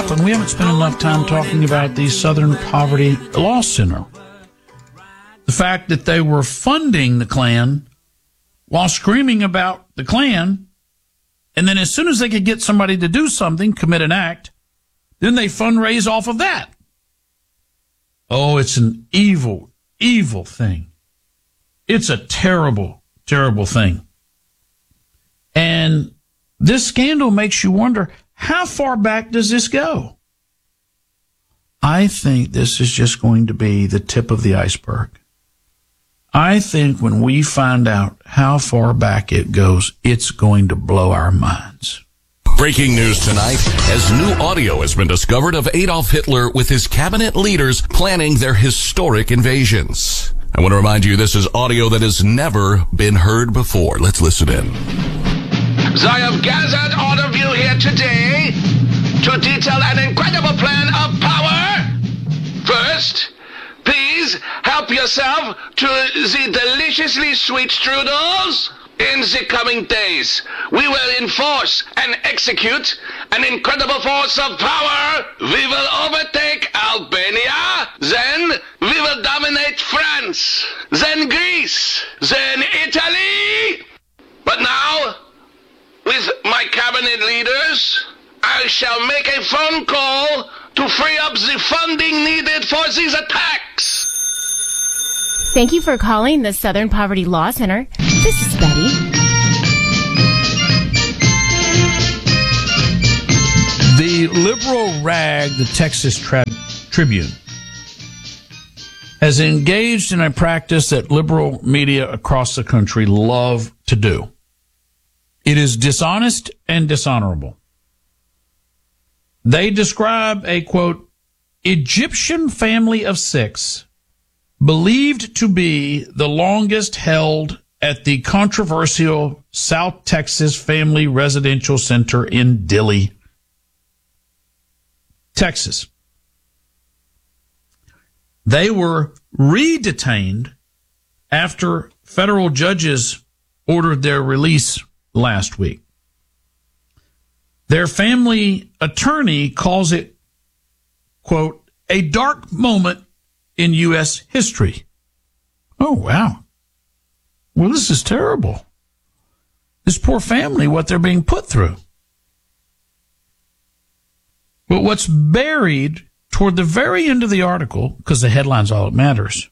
Chaplain, we haven't spent enough time talking about the Southern Poverty Law Center. The fact that they were funding the Klan while screaming about the Klan, and then as soon as they could get somebody to do something, commit an act, then they fundraise off of that. Oh, it's an evil, evil thing. It's a terrible, terrible thing. And this scandal makes you wonder, how far back does this go? I think this is just going to be the tip of the iceberg. I think when we find out how far back it goes, it's going to blow our minds. Breaking news tonight, as new audio has been discovered of Adolf Hitler with his cabinet leaders planning their historic invasions. I want to remind you this is audio that has never been heard before. Let's listen in. So I have gathered all of you here today to detail an incredible plan of power. First, please help yourself to the deliciously sweet strudels. In the coming days, we will enforce and execute an incredible force of power. We will overtake Albania, then we will dominate France, then Greece, then Italy. But now, with my cabinet leaders, I shall make a phone call to free up the funding needed for these attacks. Thank you for calling the Southern Poverty Law Center. This is Betty. The liberal rag, the Texas Tribune, has engaged in a practice that liberal media across the country love to do. It is dishonest and dishonorable. They describe a, quote, Egyptian family of 6 believed to be the longest held at the controversial South Texas Family Residential Center in Dilley, Texas. They were re-detained after federal judges ordered their release last week. Their family attorney calls it, quote, a dark moment in U.S. history. Oh, wow. Well, this is terrible. This poor family, what they're being put through. But what's buried toward the very end of the article, because the headline's all that matters,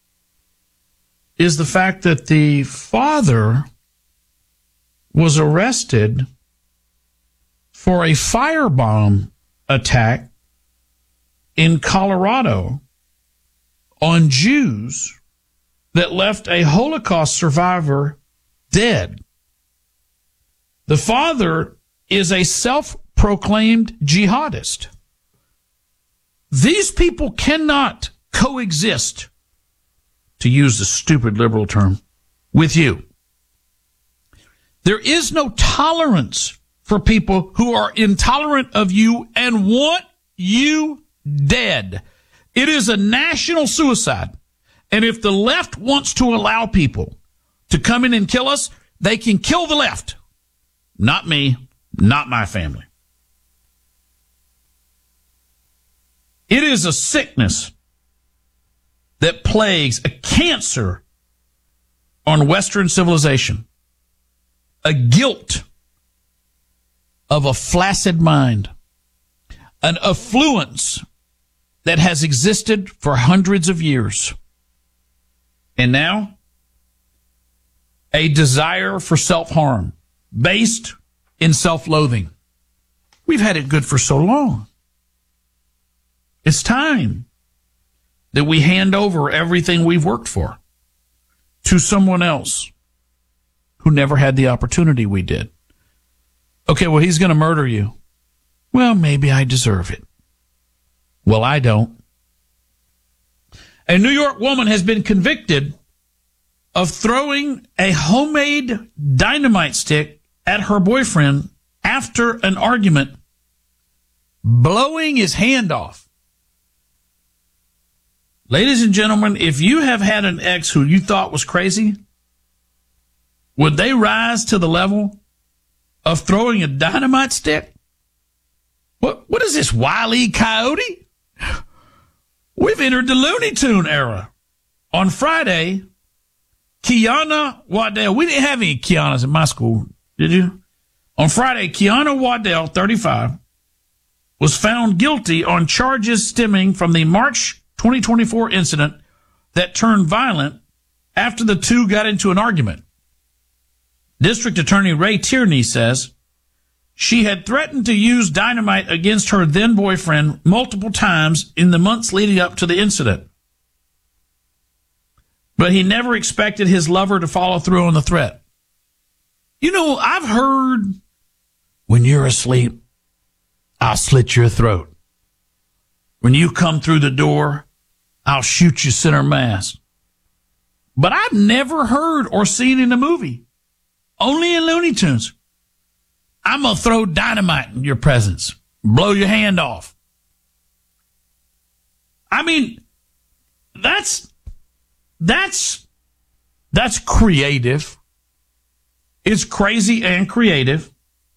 is the fact that the father was arrested for a firebomb attack in Colorado on Jews that left a Holocaust survivor dead. The father is a self-proclaimed jihadist. These people cannot coexist, to use the stupid liberal term, with you. There is no tolerance for people who are intolerant of you and want you dead. It is a national suicide. And if the left wants to allow people to come in and kill us, they can kill the left. Not me, not my family. It is a sickness that plagues, a cancer on Western civilization, a guilt of a flaccid mind, an affluence that has existed for hundreds of years. And now, a desire for self-harm based in self-loathing. We've had it good for so long. It's time that we hand over everything we've worked for to someone else who never had the opportunity we did. Okay, well, he's going to murder you. Well, maybe I deserve it. Well, I don't. A New York woman has been convicted of throwing a homemade dynamite stick at her boyfriend after an argument, blowing his hand off. Ladies and gentlemen, if you have had an ex who you thought was crazy, would they rise to the level of throwing a dynamite stick? What is this, Wile E. Coyote? We've entered the Looney Tune era. On Friday, Kiana Waddell, we didn't have any Kianas in my school, did you? On Friday, Kiana Waddell, 35, was found guilty on charges stemming from the March 2024 incident that turned violent after the two got into an argument. District Attorney Ray Tierney says she had threatened to use dynamite against her then boyfriend multiple times in the months leading up to the incident. But he never expected his lover to follow through on the threat. You know, I've heard, when you're asleep, I'll slit your throat. When you come through the door, I'll shoot you center mass. But I've never heard or seen in a movie, only in Looney Tunes, I'm going to throw dynamite in your presence, blow your hand off. I mean, that's creative. It's crazy and creative.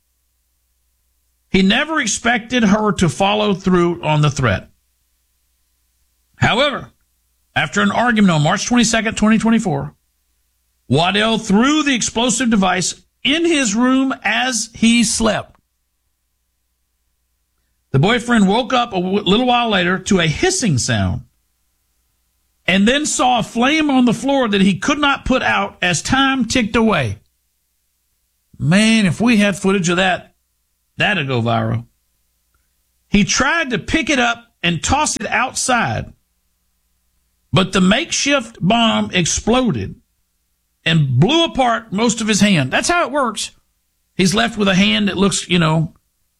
He never expected her to follow through on the threat. However, after an argument on March 22nd, 2024, Waddell threw the explosive device in his room as he slept. The boyfriend woke up a little while later to a hissing sound and then saw a flame on the floor that he could not put out as time ticked away. Man, if we had footage of that, that'd go viral. He tried to pick it up and toss it outside, but the makeshift bomb exploded and blew apart most of his hand. That's how it works. He's left with a hand that looks, kind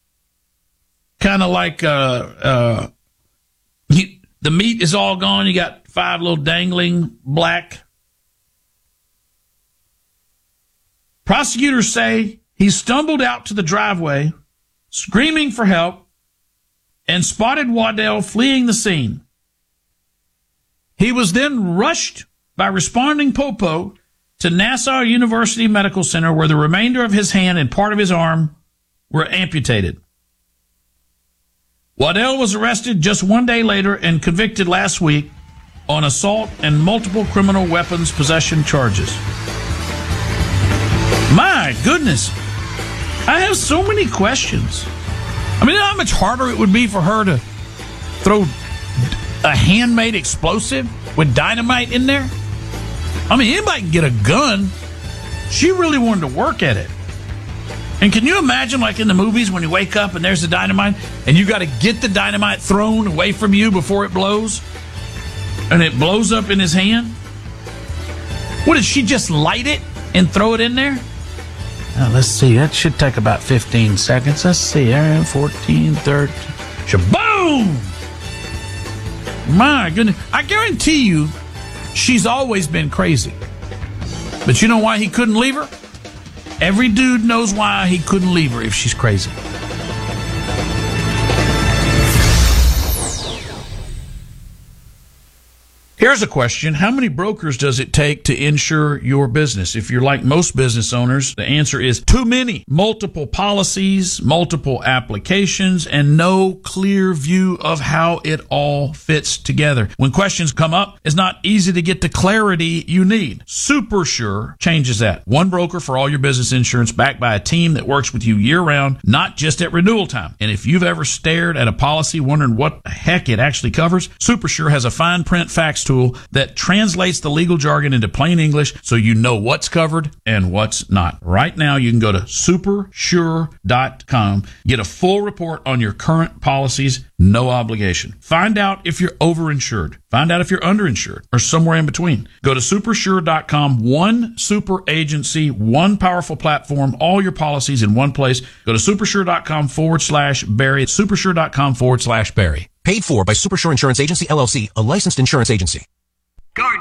of like the meat is all gone. You got 5 little dangling black. Prosecutors say he stumbled out to the driveway, screaming for help, and spotted Waddell fleeing the scene. He was then rushed by responding popo to Nassau University Medical Center, where the remainder of his hand and part of his arm were amputated. Waddell was arrested just 1 day later and convicted last week on assault and multiple criminal weapons possession charges. My goodness, I have so many questions. I mean, you know how much harder it would be for her to throw a handmade explosive with dynamite in there? I mean, anybody can get a gun. She really wanted to work at it. And can you imagine, like in the movies, when you wake up and there's the dynamite, and you got to get the dynamite thrown away from you before it blows, and it blows up in his hand? What, did she just light it and throw it in there? Now, let's see. That should take about 15 seconds. Let's see. 14, 13. Shaboom! My goodness. I guarantee you, she's always been crazy. But you know why he couldn't leave her? Every dude knows why he couldn't leave her if she's crazy. Here's a question. How many brokers does it take to insure your business? If you're like most business owners, the answer is too many. Multiple policies, multiple applications, and no clear view of how it all fits together. When questions come up, it's not easy to get the clarity you need. SuperSure changes that. One broker for all your business insurance, backed by a team that works with you year-round, not just at renewal time. And if you've ever stared at a policy wondering what the heck it actually covers, SuperSure has a fine print fax tool that translates the legal jargon into plain English so you know what's covered and what's not. Right now, you can go to supersure.com, get a full report on your current policies, no obligation. Find out if you're overinsured. Find out if you're underinsured or somewhere in between. Go to supersure.com, one super agency, one powerful platform, all your policies in one place. Go to supersure.com/Barry. Supersure.com/Barry. Paid for by Supersure Insurance Agency, LLC, a licensed insurance agency. Gardner.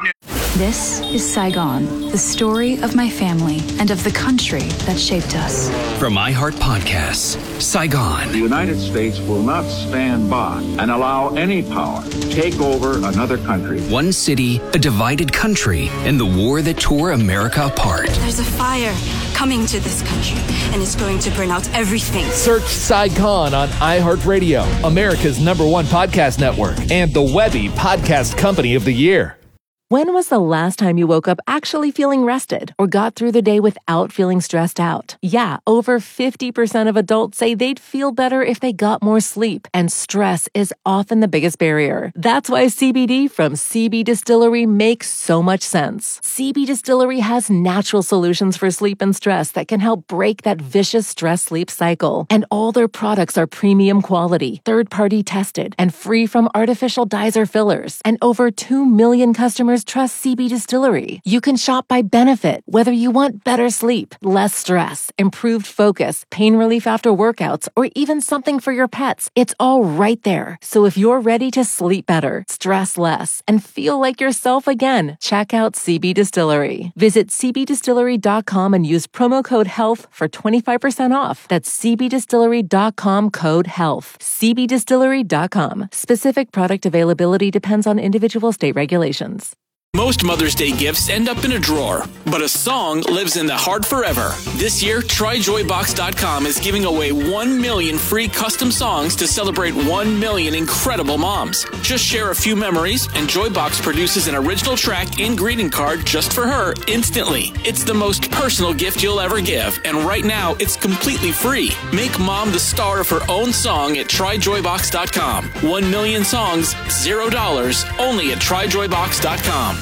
This is Saigon, the story of my family and of the country that shaped us. From iHeart Podcasts, Saigon. The United States will not stand by and allow any power to take over another country. One city, a divided country, and the war that tore America apart. There's a fire coming to this country, and it's going to burn out everything. Search Saigon on iHeartRadio, America's #1 podcast network, and the Webby Podcast Company of the Year. When was the last time you woke up actually feeling rested or got through the day without feeling stressed out? Yeah, over 50% of adults say they'd feel better if they got more sleep, and stress is often the biggest barrier. That's why CBD from CB Distillery makes so much sense. CB Distillery has natural solutions for sleep and stress that can help break that vicious stress-sleep cycle. And all their products are premium quality, third-party tested, and free from artificial dyes or fillers. And over 2 million customers trust CB Distillery. You can shop by benefit, whether you want better sleep, less stress, improved focus, pain relief after workouts, or even something for your pets. It's all right there. So if you're ready to sleep better, stress less, and feel like yourself again, check out CB Distillery. Visit cbdistillery.com and use promo code HEALTH for 25% off. That's cbdistillery.com code HEALTH. cbdistillery.com. Specific product availability depends on individual state regulations. Most Mother's Day gifts end up in a drawer, but a song lives in the heart forever. This year, TryJoyBox.com is giving away 1 million free custom songs to celebrate 1 million incredible moms. Just share a few memories, and Joybox produces an original track and greeting card just for her instantly. It's the most personal gift you'll ever give, and right now, it's completely free. Make mom the star of her own song at TryJoyBox.com. 1 million songs, $0, only at TryJoyBox.com.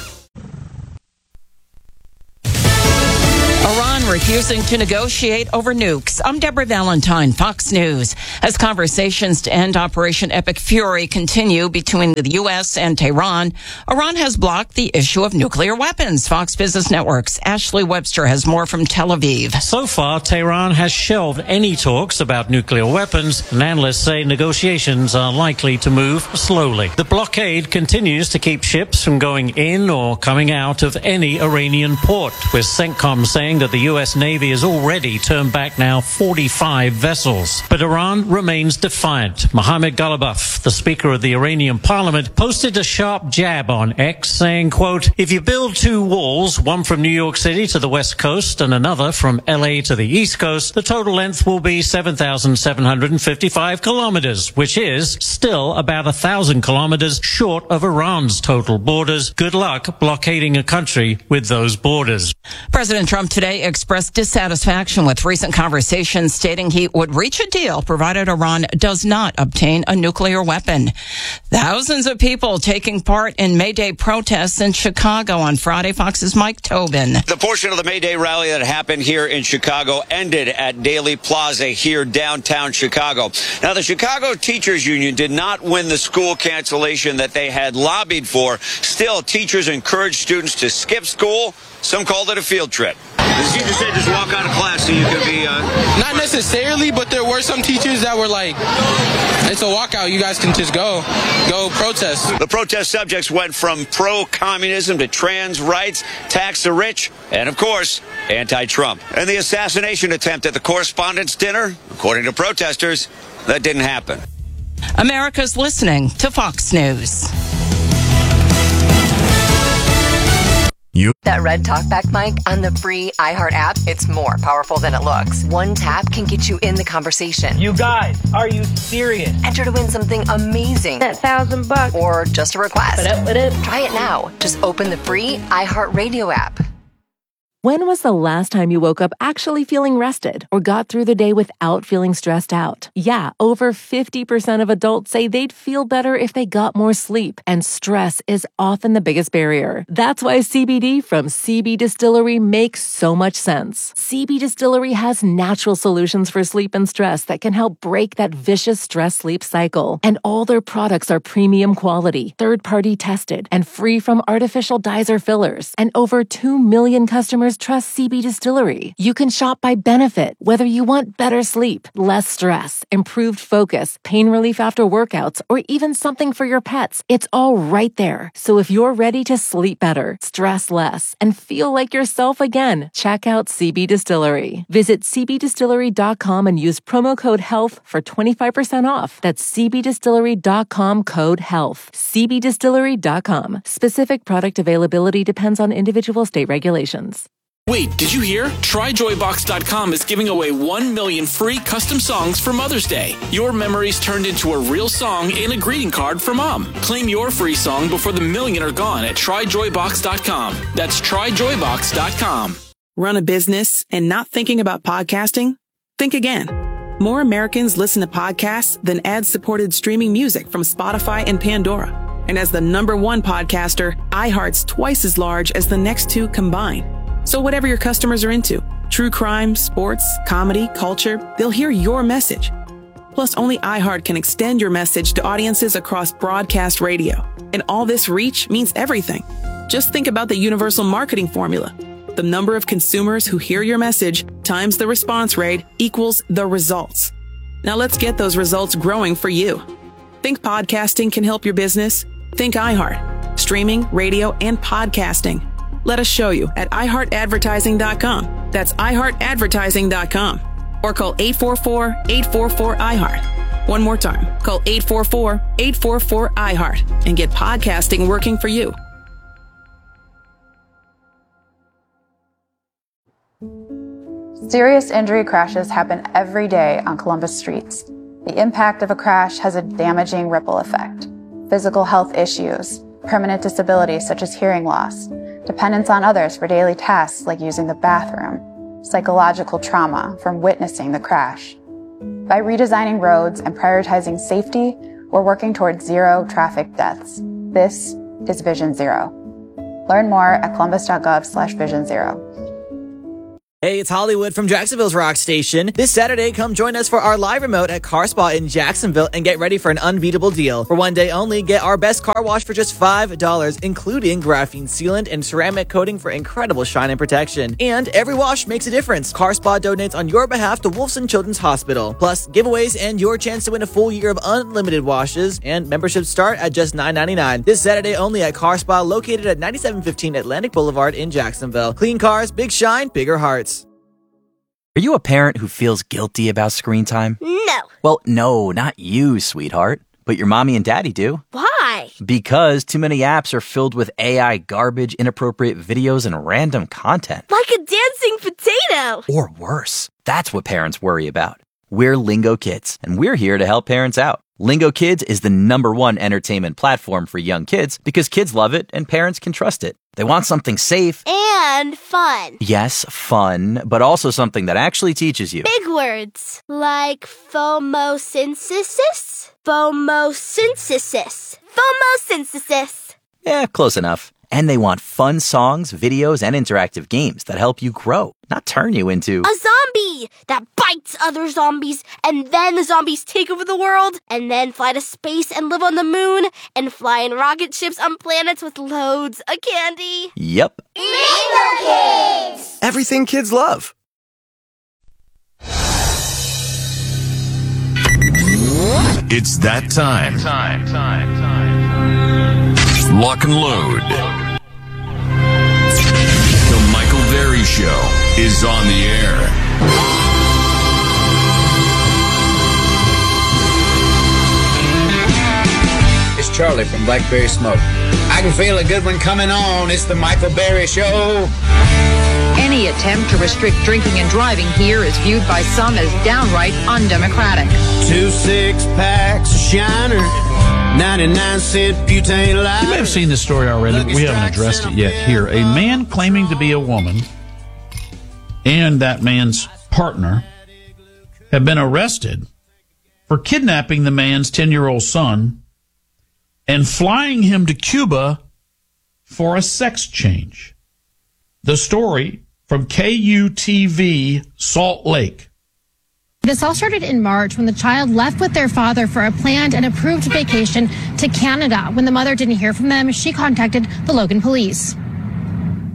Iran refusing to negotiate over nukes. I'm Deborah Valentine, Fox News. As conversations to end Operation Epic Fury continue between the U.S. and Tehran, Iran has blocked the issue of nuclear weapons. Fox Business Network's Ashley Webster has more from Tel Aviv. So far, Tehran has shelved any talks about nuclear weapons, and analysts say negotiations are likely to move slowly. The blockade continues to keep ships from going in or coming out of any Iranian port, with CENTCOM saying that the U.S. Navy has already turned back now 45 vessels. But Iran remains defiant. Mohammad Ghalibaf, the Speaker of the Iranian Parliament, posted a sharp jab on X saying, quote, "If you build 2 walls, one from New York City to the West Coast and another from L.A. to the East Coast, the total length will be 7,755 kilometers, which is still about 1,000 kilometers short of Iran's total borders. Good luck blockading a country with those borders." President Trump today expressed dissatisfaction with recent conversations, stating he would reach a deal provided Iran does not obtain a nuclear weapon. Thousands of people taking part in May Day protests in Chicago on Friday. Fox's Mike Tobin. The portion of the May Day rally that happened here in Chicago ended at Daley Plaza here downtown Chicago. Now, the Chicago Teachers Union did not win the school cancellation that they had lobbied for. Still, teachers encouraged students to skip school. Some called it a field trip. The teacher said just walk out of class so you could be... Not necessarily, but there were some teachers that were like, it's a walkout, you guys can just go protest. The protest subjects went from pro-communism to trans rights, tax the rich, and of course, anti-Trump. And the assassination attempt at the Correspondents' Dinner, according to protesters, that didn't happen. America's listening to Fox News. That red talkback mic on the free iHeart app, it's more powerful than it looks. One tap can get you in the conversation. You guys, are you serious? Enter to win something amazing. That $1,000. Or just a request. What up? Try it now. Just open the free iHeart Radio app. When was the last time you woke up actually feeling rested or got through the day without feeling stressed out? Yeah, over 50% of adults say they'd feel better if they got more sleep, and stress is often the biggest barrier. That's why CBD from CB Distillery makes so much sense. CB Distillery has natural solutions for sleep and stress that can help break that vicious stress-sleep cycle. And all their products are premium quality, third-party tested, and free from artificial dyes or fillers. And over 2 million customers just trust CB Distillery. You can shop by benefit, whether you want better sleep, less stress, improved focus, pain relief after workouts, or even something for your pets. It's all right there. So if you're ready to sleep better, stress less, and feel like yourself again, check out CB Distillery. Visit cbdistillery.com and use promo code HEALTH for 25% off. That's cbdistillery.com, code HEALTH. cbdistillery.com. Specific product availability depends on individual state regulations. Wait, did you hear? TryJoyBox.com is giving away 1 million free custom songs for Mother's Day. Your memories turned into a real song and a greeting card for Mom. Claim your free song before the million are gone at TryJoyBox.com. That's TryJoyBox.com. Run a business and not thinking about podcasting? Think again. More Americans listen to podcasts than ad-supported streaming music from Spotify and Pandora. And as the #1 podcaster, iHeart's twice as large as the next two combined. So whatever your customers are into, true crime, sports, comedy, culture, they'll hear your message. Plus, only iHeart can extend your message to audiences across broadcast radio. And all this reach means everything. Just think about the universal marketing formula. The number of consumers who hear your message times the response rate equals the results. Now let's get those results growing for you. Think podcasting can help your business? Think iHeart. Streaming, radio, and podcasting. Let us show you at iHeartAdvertising.com. That's iHeartAdvertising.com. Or call 844-844-iHeart. One more time. Call 844-844-iHeart and get podcasting working for you. Serious injury crashes happen every day on Columbus streets. The impact of a crash has a damaging ripple effect. Physical health issues, permanent disabilities such as hearing loss, dependence on others for daily tasks like using the bathroom, psychological trauma from witnessing the crash. By redesigning roads and prioritizing safety, we're working towards zero traffic deaths. This is Vision Zero. Learn more at columbus.gov/Vision Zero. Hey, it's Hollywood from Jacksonville's Rock Station. This Saturday, come join us for our live remote at Car Spa in Jacksonville and get ready for an unbeatable deal. For one day only, get our best car wash for just $5, including graphene sealant and ceramic coating for incredible shine and protection. And every wash makes a difference. Car Spa donates on your behalf to Wolfson Children's Hospital. Plus, giveaways and your chance to win a full year of unlimited washes, and memberships start at just $9.99. This Saturday only at Car Spa, located at 9715 Atlantic Boulevard in Jacksonville. Clean cars, big shine, bigger hearts. Are you a parent who feels guilty about screen time? No. Well, no, not you, sweetheart. But your mommy and daddy do. Why? Because too many apps are filled with AI garbage, inappropriate videos, and random content. Like a dancing potato. Or worse. That's what parents worry about. We're Lingo Kids, and we're here to help parents out. Lingo Kids is the #1 entertainment platform for young kids because kids love it and parents can trust it. They want something safe and fun. Yes, fun, but also something that actually teaches you. Big words like phomosynthesis. Phomosynthesis. Phomosynthesis. Yeah, close enough. And they want fun songs, videos, and interactive games that help you grow, not turn you into a zombie that bites other zombies, and then the zombies take over the world, and then fly to space and live on the moon, and fly in rocket ships on planets with loads of candy. Yep. Lingo Kids! Everything kids love. It's that time. Lock and load. The Michael Berry Show is on the air. It's Charlie from Blackberry Smoke. I can feel a good one coming on. It's the Michael Berry Show. Any attempt to restrict drinking and driving here is viewed by some as downright undemocratic. 2 6-packs of Shiner, 99-cent butane lighter. You may have seen this story already, but we haven't addressed it yet here. A man claiming to be a woman and that man's partner have been arrested for kidnapping the man's 10-year-old son and flying him to Cuba for a sex change. The story from KUTV Salt Lake. This all started in March when the child left with their father for a planned and approved vacation to Canada. When the mother didn't hear from them, she contacted the Logan police.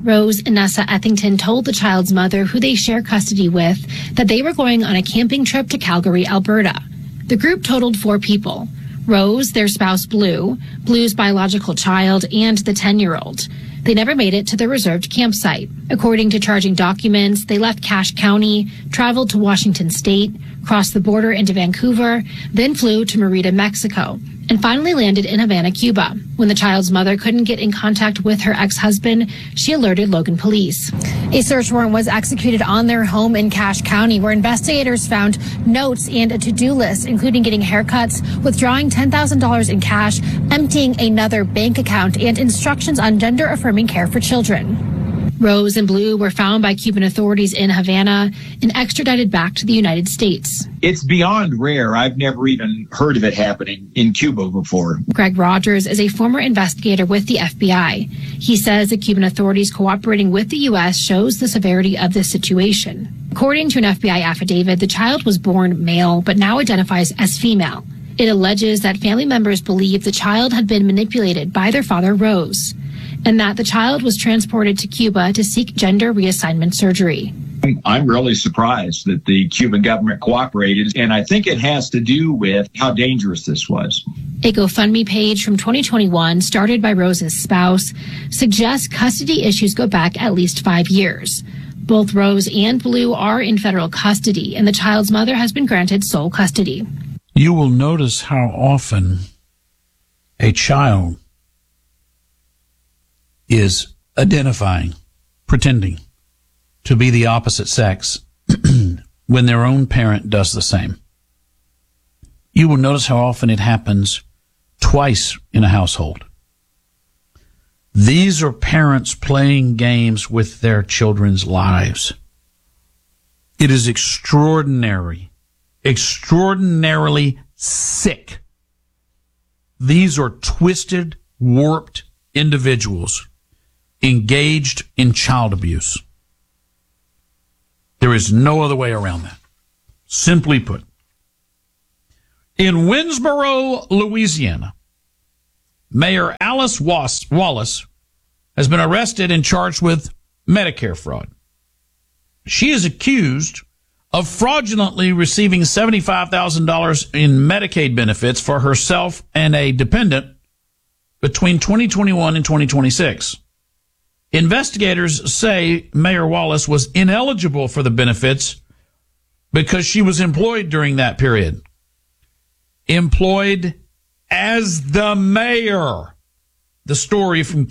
Rose and Nessa Ethington told the child's mother, who they share custody with, that they were going on a camping trip to Calgary, Alberta. The group totaled 4 people: Rose, their spouse Blue, Blue's biological child, and the 10-year-old. They never made it to the reserved campsite. According to charging documents, they left Cache County, traveled to Washington State, crossed the border into Vancouver, then flew to Merida, Mexico, and finally landed in Havana, Cuba. When the child's mother couldn't get in contact with her ex-husband, she alerted Logan police. A search warrant was executed on their home in Cache County, where investigators found notes and a to-do list, including getting haircuts, withdrawing $10,000 in cash, emptying another bank account, and instructions on gender-affirming care for children. Rose and Blue were found by Cuban authorities in Havana and extradited back to the United States. It's beyond rare. I've never even heard of it happening in Cuba before. Greg Rogers is a former investigator with the FBI. He says the Cuban authorities cooperating with the U.S. shows the severity of this situation. According to an FBI affidavit, the child was born male but now identifies as female. It alleges that family members believe the child had been manipulated by their father, Rose, and that the child was transported to Cuba to seek gender reassignment surgery. I'm really surprised that the Cuban government cooperated, and I think it has to do with how dangerous this was. A GoFundMe page from 2021, started by Rose's spouse, suggests custody issues go back at least 5 years. Both Rose and Blue are in federal custody, and the child's mother has been granted sole custody. You will notice how often a child is identifying, pretending to be the opposite sex when their own parent does the same. You will notice how often it happens twice in a household. These are parents playing games with their children's lives. It is extraordinarily sick. These are twisted, warped individuals engaged in child abuse. There is no other way around that. Simply put, in Winsboro, Louisiana, Mayor Alice Wallace has been arrested and charged with Medicare fraud. She is accused of fraudulently receiving $75,000 in Medicaid benefits for herself and a dependent between 2021 and 2026. Investigators say Mayor Wallace was ineligible for the benefits because she was employed during that period. Employed as the mayor. The story from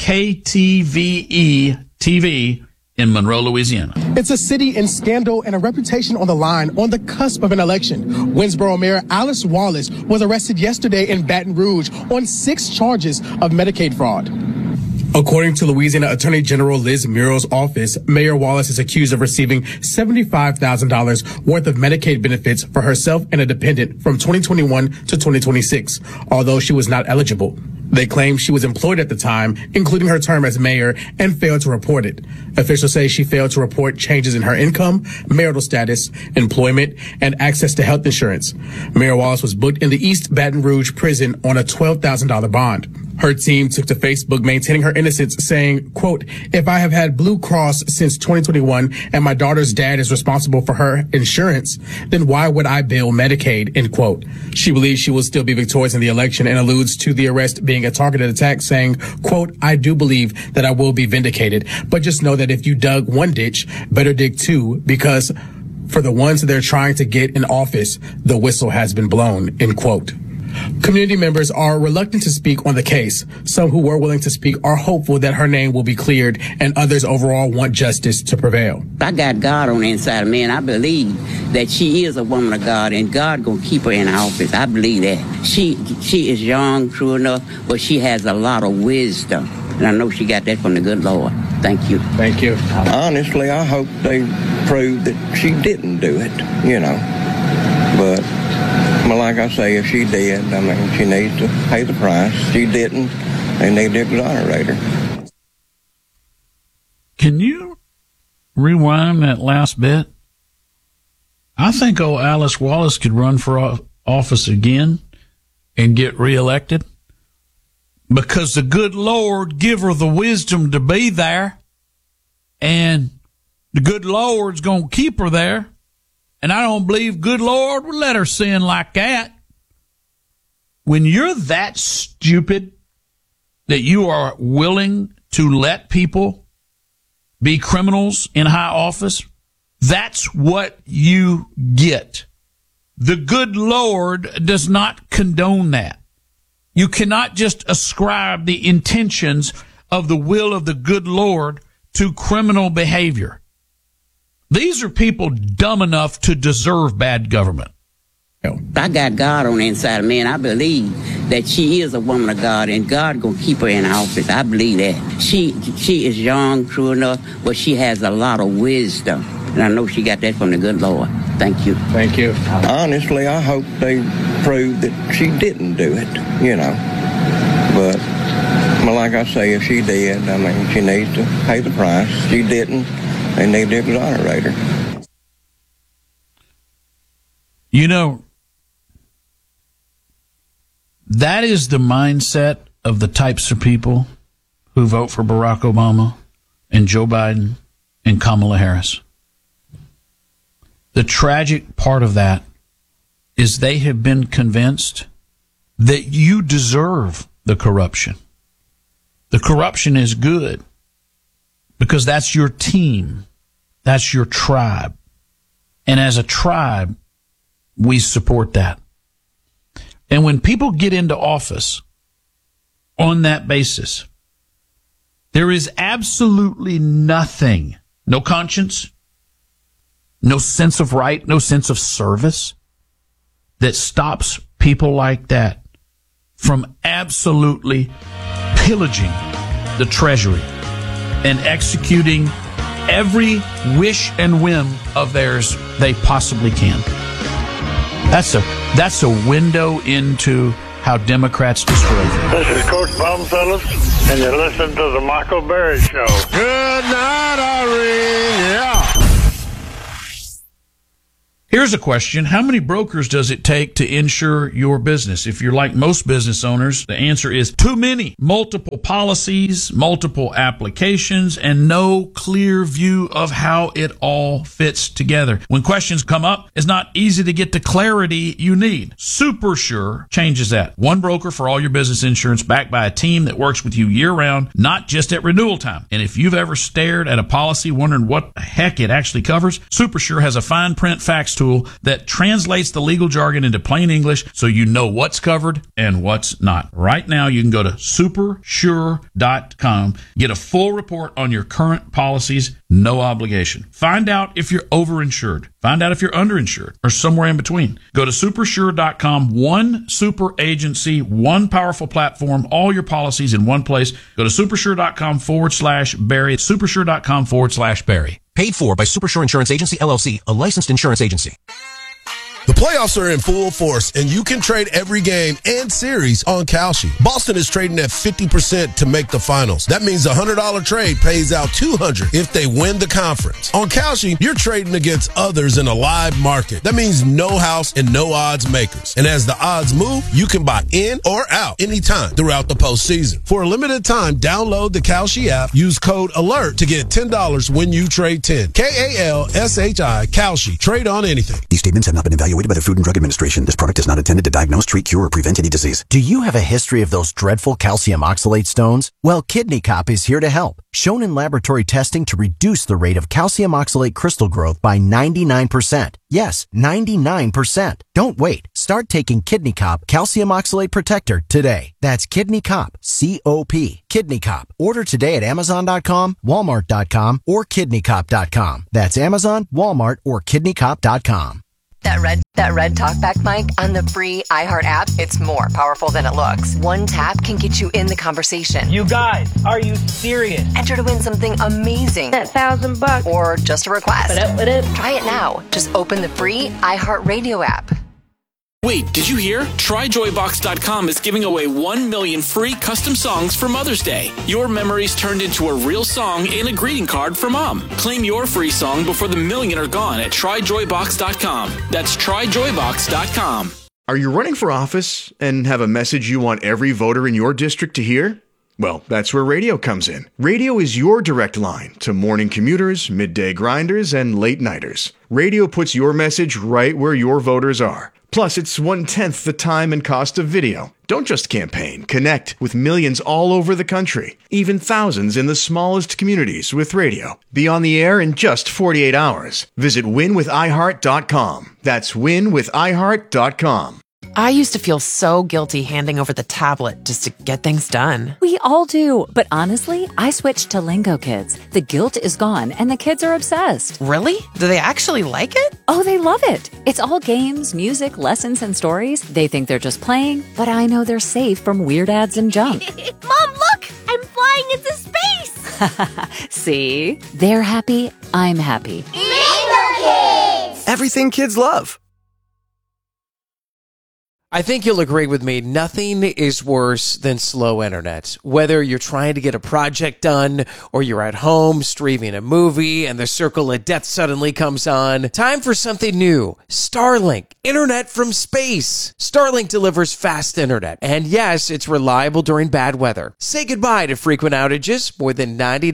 KTVE TV in Monroe, Louisiana. It's a city in scandal and a reputation on the line on the cusp of an election. Winsboro Mayor Alice Wallace was arrested yesterday in Baton Rouge on 6 charges of Medicaid fraud. According to Louisiana Attorney General Liz Murrow's office, Mayor Wallace is accused of receiving $75,000 worth of Medicaid benefits for herself and a dependent from 2021 to 2026, although she was not eligible. They claim she was employed at the time, including her term as mayor, and failed to report it. Officials say she failed to report changes in her income, marital status, employment, and access to health insurance. Mayor Wallace was booked in the East Baton Rouge prison on a $12,000 bond. Her team took to Facebook maintaining her innocence, saying, quote, "If I have had Blue Cross since 2021 and my daughter's dad is responsible for her insurance, then why would I bill Medicaid?" End quote. She believes she will still be victorious in the election and alludes to the arrest being a targeted attack, saying, quote, "I do believe that I will be vindicated, but just know that if you dug one ditch, better dig two, because for the ones that they're trying to get in office, the whistle has been blown," end quote. Community members are reluctant to speak on the case. Some who were willing to speak are hopeful that her name will be cleared, and others overall want justice to prevail. I got God on the inside of me, and I believe that she is a woman of God, and God gonna keep her in office. I believe that. She is young, true enough, but she has a lot of wisdom, and I know she got that from the good Lord. Thank you. Thank you. Honestly, I hope they prove that she didn't do it, but like I say, if she did, she needs to pay the price. She didn't. They need to exonerate her. Can you rewind that last bit? I think old Alice Wallace could run for office again and get reelected because the good Lord give her the wisdom to be there. and the good Lord's going to keep her there. And I don't believe good Lord would let her sin like that. When you're that stupid that you are willing to let people be criminals in high office, that's what you get. The good Lord does not condone that. You cannot just ascribe the intentions of the will of the good Lord to criminal behavior. These are people dumb enough to deserve bad government. I got God on the inside of me, and I believe that she is a woman of God, and God gonna keep her in office. I believe that. She is young, true enough, but she has a lot of wisdom, and I know she got that from the good Lord. Thank you. Thank you. Honestly, I hope they prove that she didn't do it, you know. But, well, like I say, if she did, I mean, she needs to pay the price. She didn't. They need to exonerate her. You know, that is the mindset of the types of people who vote for Barack Obama and Joe Biden and Kamala Harris. The tragic part of that is they have been convinced that you deserve the corruption. The corruption is good because that's your team. That's your tribe. And as a tribe, we support that. And when people get into office on that basis, there is absolutely nothing, no conscience, no sense of right, no sense of service that stops people like that from absolutely pillaging the treasury and executing every wish and whim of theirs they possibly can. That's a window into how Democrats destroy things. This is Coach Bum Phillips, and you're listening to the Michael Berry Show. Good night, Irene. Yeah. Here's a question. How many brokers does it take to insure your business? If you're like most business owners, the answer is too many. Multiple policies, multiple applications, and no clear view of how it all fits together. When questions come up, it's not easy to get the clarity you need. SuperSure changes that. One broker for all your business insurance, backed by a team that works with you year-round, not just at renewal time. And if you've ever stared at a policy wondering what the heck it actually covers, SuperSure has a fine print fax tool that translates the legal jargon into plain English so you know what's covered and what's not. Right now, you can go to supersure.com, get a full report on your current policies, no obligation. Find out if you're overinsured. Find out if you're underinsured or somewhere in between. Go to supersure.com, one super agency, one powerful platform, all your policies in one place. Go to supersure.com/Barry, supersure.com/Barry. Paid for by Supersure Insurance Agency, LLC, a licensed insurance agency. The playoffs are in full force, and you can trade every game and series on Kalshi. Boston is trading at 50% to make the finals. That means a $100 trade pays out $200 if they win the conference. On Kalshi, you're trading against others in a live market. That means no house and no odds makers. And as the odds move, you can buy in or out anytime throughout the postseason. For a limited time, download the Kalshi app. Use code ALERT to get $10 when you trade 10. KALSHI, Kalshi. Trade on anything. These statements have not been evaluated by the Food and Drug Administration. This product is not intended to diagnose, treat, cure, or prevent any disease. Do you have a history of those dreadful calcium oxalate stones? Well, Kidney Cop is here to help. Shown in laboratory testing to reduce the rate of calcium oxalate crystal growth by 99%. Yes, 99%. Don't wait. Start taking Kidney Cop Calcium Oxalate Protector today. That's Kidney Cop, C-O-P. Kidney Cop. Order today at Amazon.com, Walmart.com, or KidneyCop.com. That's Amazon, Walmart, or KidneyCop.com. That red talkback mic on the free iHeart app, it's more powerful than it looks. One tap can get you in the conversation. You guys, are you serious? Enter to win something amazing. That $1,000. Or just a request. What up? Try it now. Just open the free iHeart Radio app. Wait, did you hear? TryJoyBox.com is giving away 1 million free custom songs for Mother's Day. Your memories turned into a real song and a greeting card for Mom. Claim your free song before the million are gone at TryJoyBox.com. That's TryJoyBox.com. Are you running for office and have a message you want every voter in your district to hear? Well, that's where radio comes in. Radio is your direct line to morning commuters, midday grinders, and late nighters. Radio puts your message right where your voters are. Plus, it's 1/10 the time and cost of video. Don't just campaign. Connect with millions all over the country, even thousands in the smallest communities with radio. Be on the air in just 48 hours. Visit winwithiheart.com. That's winwithiheart.com. I used to feel so guilty handing over the tablet just to get things done. We all do. But honestly, I switched to Lingo Kids. The guilt is gone and the kids are obsessed. Really? Do they actually like it? Oh, they love it. It's all games, music, lessons, and stories. They think they're just playing, but I know they're safe from weird ads and junk. Mom, look! I'm flying into space! See? They're happy. I'm happy. Lingo Kids! Everything kids love. I think you'll agree with me, nothing is worse than slow internet. Whether you're trying to get a project done or you're at home streaming a movie and the circle of death suddenly comes on, time for something new. Starlink, internet from space. Starlink delivers fast internet. And yes, it's reliable during bad weather. Say goodbye to frequent outages, more than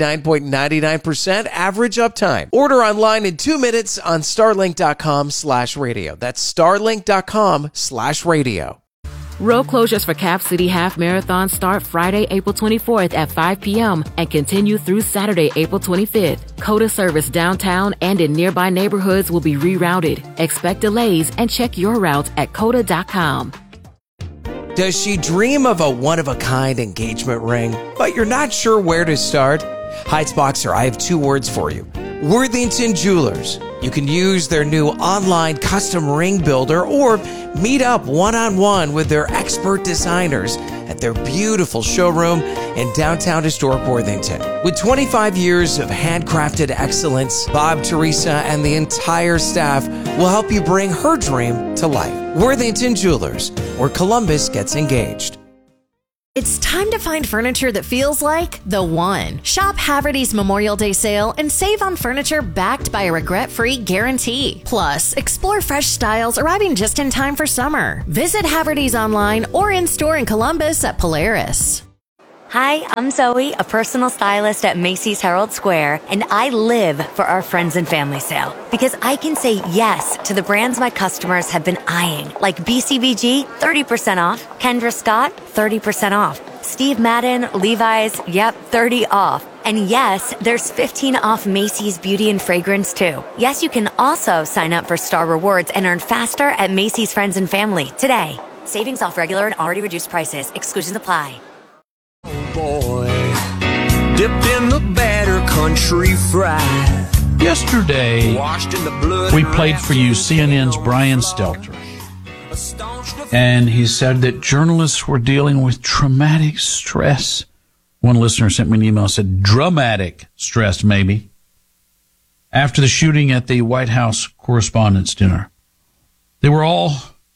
99.99% average uptime. Order online in 2 minutes on starlink.com/radio. That's starlink.com/radio. Road closures for Cap City Half Marathon start Friday, April 24th at 5 p.m. and continue through Saturday, April 25th. COTA service downtown and in nearby neighborhoods will be rerouted. Expect delays and check your routes at COTA.com. Does she dream of a one-of-a-kind engagement ring, but you're not sure where to start? Heights Boxer, I have 2 words for you. Worthington Jewelers. You can use their new online custom ring builder or meet up one-on-one with their expert designers at their beautiful showroom in downtown historic Worthington. With 25 years of handcrafted excellence, Bob, Teresa, and the entire staff will help you bring her dream to life. Worthington Jewelers, where Columbus gets engaged. It's time to find furniture that feels like the one. Shop Haverty's Memorial Day sale and save on furniture backed by a regret-free guarantee. Plus, explore fresh styles arriving just in time for summer. Visit Haverty's online or in-store in Columbus at Polaris. Hi, I'm Zoe, a personal stylist at Macy's Herald Square, and I live for our friends and family sale because I can say yes to the brands my customers have been eyeing, like BCBG, 30% off, Kendra Scott, 30% off, Steve Madden, Levi's, yep, 30 off. And yes, there's 15 off Macy's Beauty and Fragrance too. Yes, you can also sign up for Star Rewards and earn faster at Macy's Friends and Family today. Savings off regular and already reduced prices. Exclusions apply. Boy, dipped in the batter country fried. Yesterday, we played for you CNN's Brian Stelter. And he said that journalists were dealing with traumatic stress. One listener sent me an email and said, dramatic stress, maybe, after the shooting at the White House Correspondents' Dinner. They were all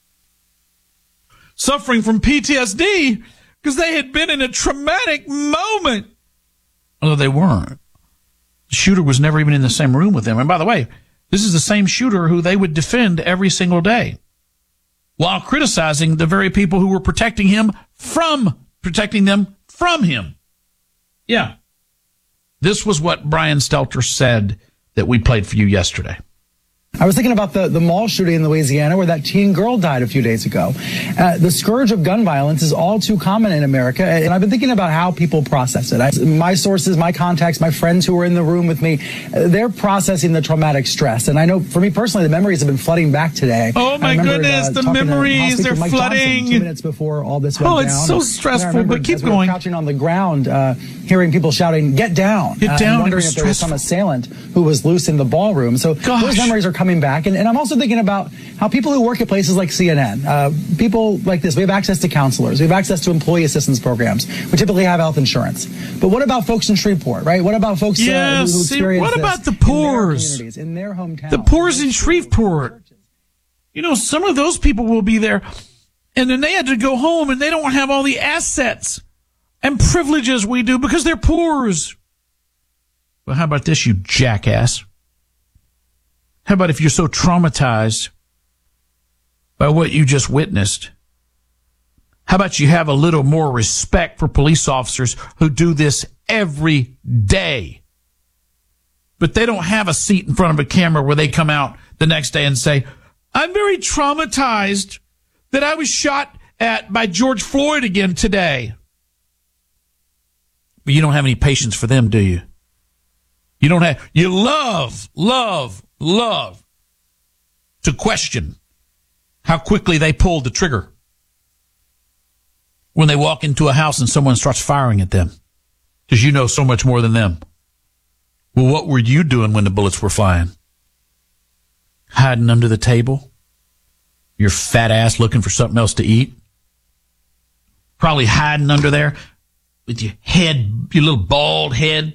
suffering from PTSD because they had been in a traumatic moment. Although they weren't. The shooter was never even in the same room with them. And by the way, this is the same shooter who they would defend every single day while criticizing the very people who were protecting them from him. Yeah. This was what Brian Stelter said that we played for you yesterday. I was thinking about the mall shooting in Louisiana where that teen girl died a few days ago. The scourge of gun violence is all too common in America, and I've been thinking about how people process it. My sources, my contacts, my friends who were in the room with me, they're processing the traumatic stress. And I know for me personally, the memories have been flooding back today. Oh my goodness, the memories, they're flooding. 2 minutes before all this went down. Oh, it's so stressful, but keep going. We were crouching on the ground, hearing people shouting, "Get down!" Get down. Wondering if there was some assailant who was loose in the ballroom. So those memories are coming back. And I'm also thinking about how people who work at places like CNN, people like this, we have access to counselors, we have access to employee assistance programs. We typically have health insurance. But what about folks in Shreveport, right? What about folks who experience what about the poors? In their hometowns? The poors in Shreveport. You know, some of those people will be there, and then they had to go home, and they don't have all the assets and privileges we do because they're poors. Well, how about this, you jackass? How about if you're so traumatized by what you just witnessed? How about you have a little more respect for police officers who do this every day? But they don't have a seat in front of a camera where they come out the next day and say, I'm very traumatized that I was shot at by George Floyd again today. But you don't have any patience for them, do you? You love to question how quickly they pulled the trigger when they walk into a house and someone starts firing at them because you know so much more than them. Well, what were you doing when the bullets were flying? Hiding under the table? Your fat ass looking for something else to eat? Probably hiding under there with your head, your little bald head,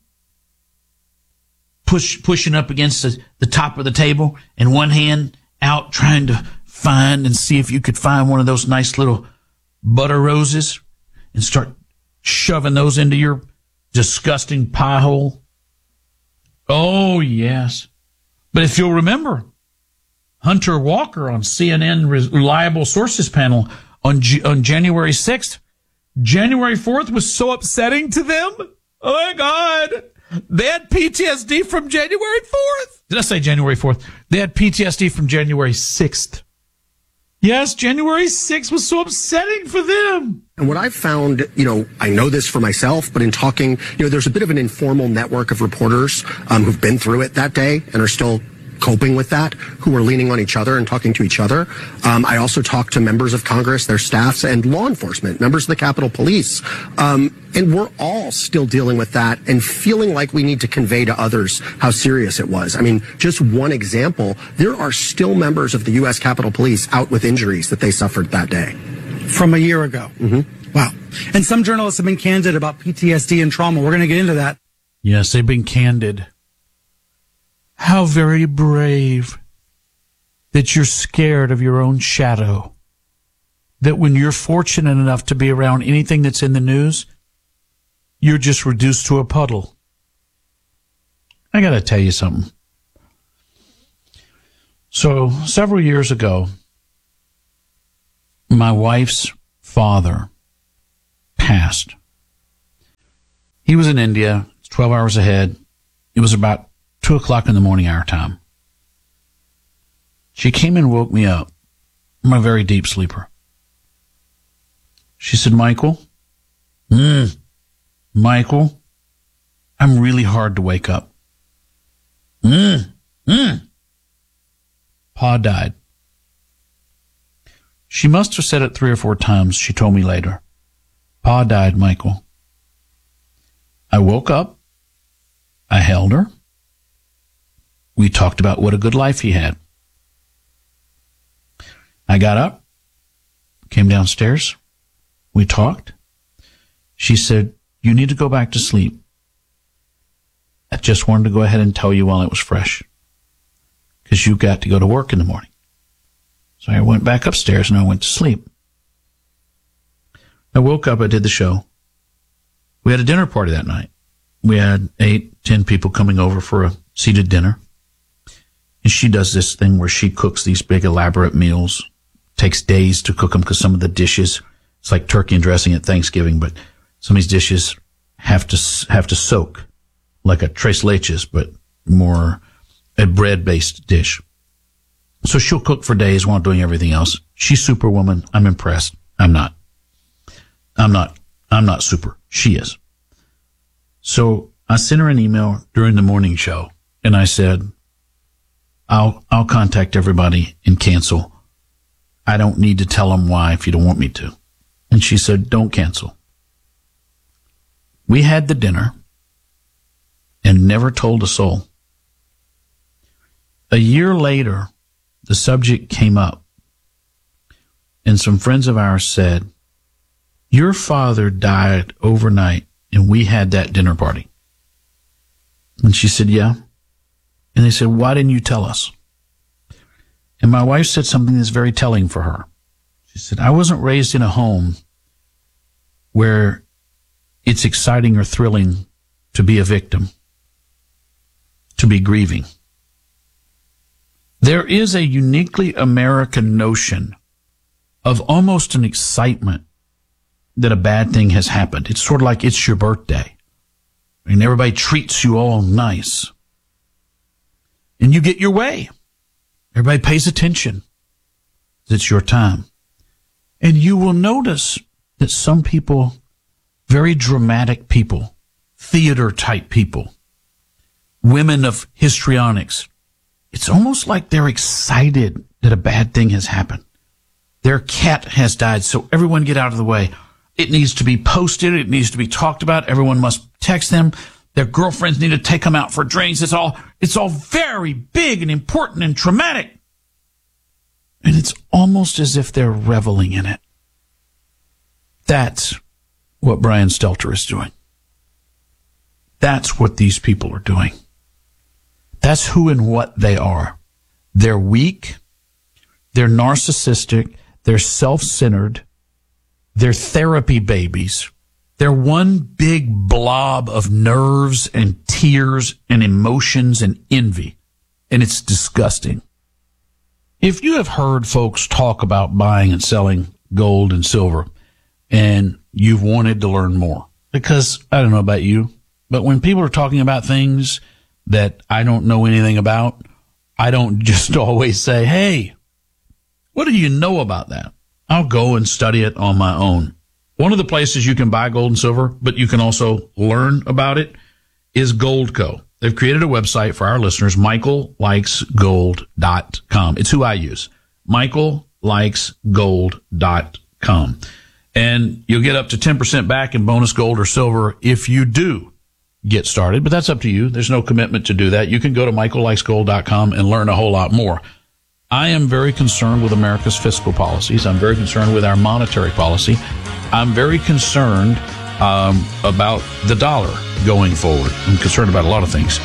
pushing up against the top of the table and one hand out trying to find and see if you could find one of those nice little butter roses and start shoving those into your disgusting pie hole. Oh, yes. But if you'll remember, Hunter Walker on CNN Reliable Sources panel on January 6th, January 4th was so upsetting to them. Oh, my God. They had PTSD from January 4th. Did I say January 4th? They had PTSD from January 6th. Yes, January 6th was so upsetting for them. And what I've found, I know this for myself, but in talking, there's a bit of an informal network of reporters who've been through it that day and are still coping with that, who are leaning on each other and talking to each other. I also talk to members of Congress, their staffs, and law enforcement, members of the Capitol Police. And we're all still dealing with that and feeling like we need to convey to others how serious it was. I mean, just one example, there are still members of the U.S. Capitol Police out with injuries that they suffered that day. From a year ago. Mm-hmm. Wow. And some journalists have been candid about PTSD and trauma. We're going to get into that. Yes, they've been candid. How very brave that you're scared of your own shadow. That when you're fortunate enough to be around anything that's in the news, you're just reduced to a puddle. I got to tell you something. So, several years ago, my wife's father passed. He was in India. It's 12 hours ahead. It was about 2 o'clock in the morning our time. She came and woke me up. I'm a very deep sleeper. She said, Michael, I'm really hard to wake up. Pa died. She must have said it 3 or 4 times, she told me later. Pa died, Michael. I woke up. I held her. We talked about what a good life he had. I got up, came downstairs. We talked. She said, you need to go back to sleep. I just wanted to go ahead and tell you while it was fresh, because you got to go to work in the morning. So I went back upstairs and I went to sleep. I woke up, I did the show. We had a dinner party that night. We had 8-10 people coming over for a seated dinner. And she does this thing where she cooks these big elaborate meals. Takes days to cook them because some of the dishes, it's like turkey and dressing at Thanksgiving, but some of these dishes have to soak like a tres leches, but more a bread-based dish. So she'll cook for days while doing everything else. She's superwoman. I'm impressed. I'm not super. She is. So I sent her an email during the morning show and I said, I'll contact everybody and cancel. I don't need to tell them why if you don't want me to. And she said, don't cancel. We had the dinner and never told a soul. A year later, the subject came up and some friends of ours said, your father died overnight and we had that dinner party. And she said, yeah. And they said, why didn't you tell us? And my wife said something that's very telling for her. She said, I wasn't raised in a home where it's exciting or thrilling to be a victim, to be grieving. There is a uniquely American notion of almost an excitement that a bad thing has happened. It's sort of like it's your birthday and everybody treats you all nice and you get your way. Everybody pays attention. It's your time. And you will notice that some people, very dramatic people, theater type people, women of histrionics, it's almost like they're excited that a bad thing has happened. Their cat has died, so everyone get out of the way. It needs to be posted. It needs to be talked about. Everyone must text them. Their girlfriends need to take them out for drinks. It's all very big and important and traumatic. And it's almost as if they're reveling in it. That's what Brian Stelter is doing. That's what these people are doing. That's who and what they are. They're weak. They're narcissistic. They're self-centered. They're therapy babies. They're one big blob of nerves and tears and emotions and envy. And it's disgusting. If you have heard folks talk about buying and selling gold and silver and you've wanted to learn more, because I don't know about you, but when people are talking about things that I don't know anything about, I don't just always say, hey, what do you know about that? I'll go and study it on my own. One of the places you can buy gold and silver, but you can also learn about it, is Goldco. They've created a website for our listeners, michaellikesgold.com. It's who I use, michaellikesgold.com. And you'll get up to 10% back in bonus gold or silver if you do get started, but that's up to you. There's no commitment to do that. You can go to michaellikesgold.com and learn a whole lot more. I am very concerned with America's fiscal policies. I'm very concerned with our monetary policy. I'm very concerned about the dollar going forward. I'm concerned about a lot of things.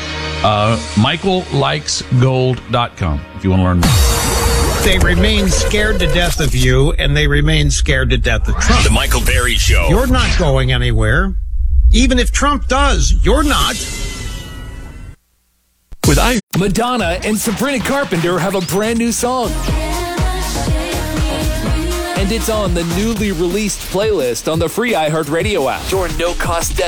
michaellikesgold.com if you want to learn more. They remain scared to death of you, and they remain scared to death of Trump. The Michael Berry Show. You're not going anywhere. Even if Trump does, you're not. Madonna and Sabrina Carpenter have a brand new song. And it's on the newly released playlist on the free iHeartRadio app. Your no-cost